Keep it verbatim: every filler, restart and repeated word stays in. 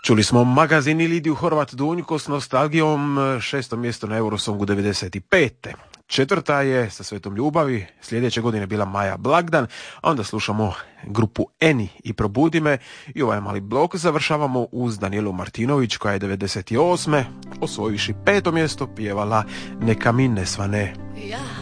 Čuli smo magazin i Lidiju Horvat Dunjko s nostalgijom, šesto mjesto na Eurosongu devedeset pete. Četvrta je sa Svetom ljubavi, sljedeće godine bila Maja Blagdan, a onda slušamo grupu Eni i Probudi me i ovaj mali blok završavamo uz Danijelu Martinović koja je devedeset osme osvojivši peto mjesto pjevala Neka mi ne svane. Ja.